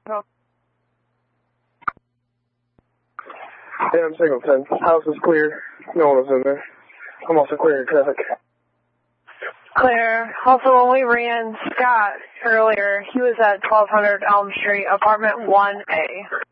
No. Yeah, I'm Singleton. House is clear. No one was in there. I'm also clearing traffic. Clear. Also, when we ran Scott earlier, he was at 1200 Elm Street, apartment 1A.